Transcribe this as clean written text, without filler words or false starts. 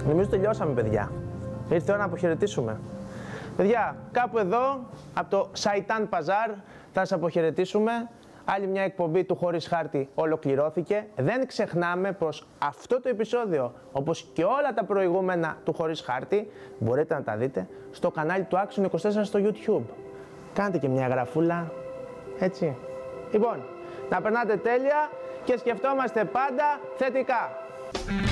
Νομίζω τελειώσαμε, παιδιά. Ήρθε η ώρα να αποχαιρετήσουμε. Παιδιά, κάπου εδώ, από το Σαϊτάν Παζάρ, θα σας αποχαιρετήσουμε. Άλλη μια εκπομπή του Χωρίς Χάρτη ολοκληρώθηκε. Δεν ξεχνάμε πως αυτό το επεισόδιο, όπως και όλα τα προηγούμενα του Χωρίς Χάρτη, μπορείτε να τα δείτε στο κανάλι του Action 24 στο YouTube. Κάντε και μια γραφούλα, έτσι. Λοιπόν, να περνάτε τέλεια και σκεφτόμαστε πάντα θετικά.